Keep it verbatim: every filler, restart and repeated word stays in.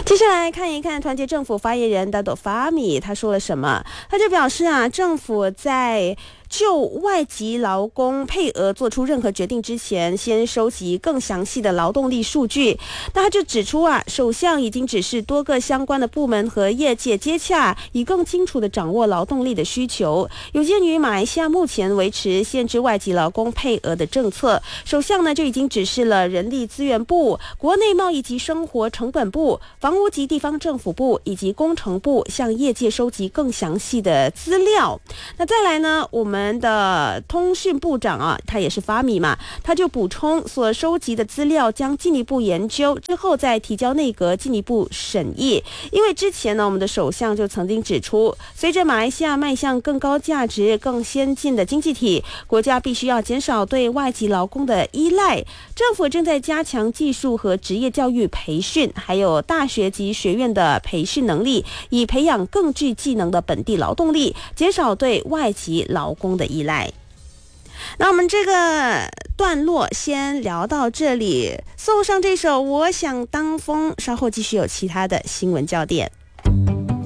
接下来看一看团结政府发言人大斗法米他说了什么。他就表示啊，政府在就外籍劳工配额做出任何决定之前，先收集更详细的劳动力数据。那他就指出啊，首相已经指示多个相关的部门和业界接洽，以更清楚地掌握劳动力的需求。有鉴于马来西亚目前维持限制外籍劳工配额的政策，首相呢就已经指示了人力资源部、国内贸易及生活成本部、房屋及地方政府部以及工程部向业界收集更详细的资料。那再来呢，我们我们的通讯部长啊，他也是法米嘛，他就补充，所收集的资料将进一步研究之后再提交内阁进一步审议。因为之前呢，我们的首相就曾经指出，随着马来西亚迈向更高价值、更先进的经济体，国家必须要减少对外籍劳工的依赖。政府正在加强技术和职业教育培训，还有大学及学院的培训能力，以培养更具技能的本地劳动力，减少对外籍劳工的依赖。那我们这个段落先聊到这里，送上这首《我想当风》，稍后继续有其他的新闻焦点。